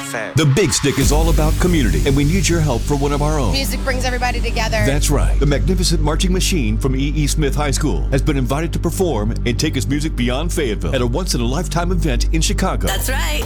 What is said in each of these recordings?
fair. The Big Stick is all about community, and we need your help for one of our own. Music brings everybody together. That's right. The Magnificent Marching Machine from E.E. Smith High School has been invited to perform and take its music beyond Fayetteville at a once-in-a-lifetime event in Chicago. That's right.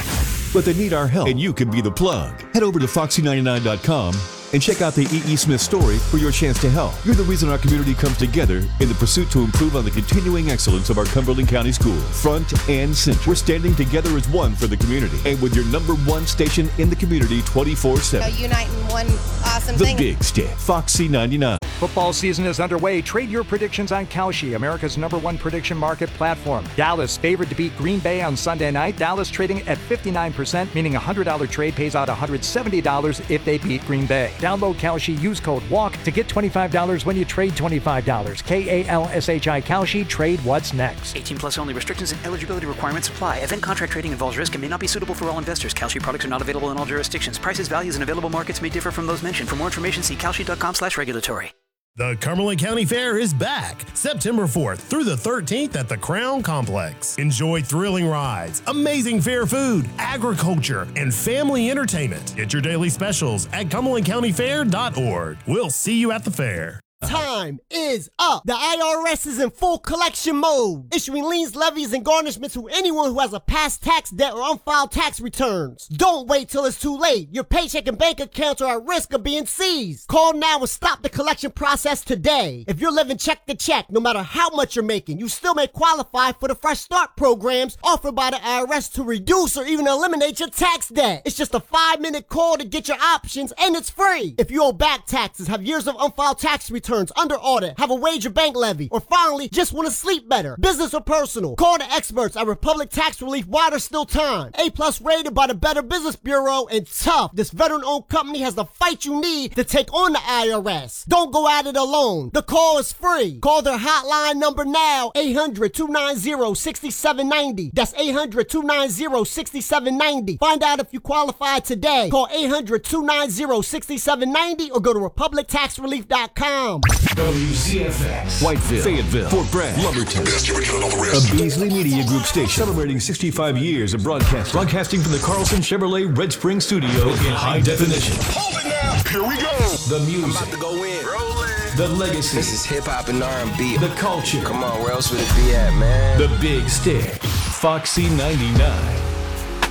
But they need our help, and you can be the plug. Head over to foxy99.com and check out the E.E. Smith story for your chance to help. You're the reason our community comes together in the pursuit to improve on the continuing excellence of our Cumberland County schools. Front and center. We're standing together as one for the community, and with your number one station in the community 24/7. Unite in one awesome The thing. Big Stick. Foxy 99. Football season is underway. Trade your predictions on Kalshi, America's #1 prediction market platform. Dallas favored to beat Green Bay on Sunday night. Dallas trading at 59%, meaning a $100 trade pays out $170 if they beat Green Bay. Download Kalshi, use code WALK to get $25 when you trade $25. KALSHI Kalshi, trade what's next. 18 plus only. Restrictions and eligibility requirements apply. Event contract trading involves risk and may not be suitable for all investors. Kalshi products are not available in all jurisdictions. Prices, values, and available markets may differ from those mentioned. For more information, see kalshi.com/regulatory. The Cumberland County Fair is back September 4th through the 13th at the Crown Complex. Enjoy thrilling rides, amazing fair food, agriculture, and family entertainment. Get your daily specials at cumberlandcountyfair.org. We'll see you at the fair. Time is up. The IRS is in full collection mode, issuing liens, levies, and garnishments to anyone who has a past tax debt or unfiled tax returns. Don't wait till it's too late. Your paycheck and bank accounts are at risk of being seized. Call now and stop the collection process today. If you're living check to check, no matter how much you're making, you still may qualify for the Fresh Start programs offered by the IRS to reduce or even eliminate your tax debt. It's just a 5-minute call to get your options, and it's free. If you owe back taxes, have years of unfiled tax returns, under audit, have a wage or bank levy, or finally just want to sleep better, business or personal, call the experts at Republic Tax Relief while there's still time. A+ rated by the Better Business Bureau, and tough. This veteran-owned company has the fight you need to take on the IRS. Don't go at it alone. The call is free. Call their hotline number now, 800-290-6790. That's 800-290-6790. Find out if you qualify today. Call 800-290-6790 or go to republictaxrelief.com. WCFX, Whiteville, Fayetteville, Fort Bragg, Lumberton. A Beasley Media Group station celebrating 65 years of broadcasting. Broadcasting from the Carlson Chevrolet Red Spring studio in high definition. Hold it now. Here we go. The music. I'm about to go in. Rolling. The legacy. This is hip-hop and R&B. The culture. Come on, where else would it be at, man? The Big Stick. Foxy 99.